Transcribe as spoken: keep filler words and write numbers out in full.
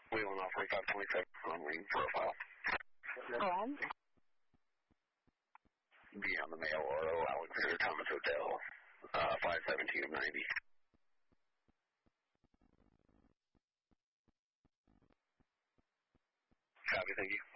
Wheeling off forty-five twenty-seven on Wing profile. Go ahead. Be on the mail Oro, Alexander Thomas Hotel, uh, five seventeen of ninety. Copy, thank you.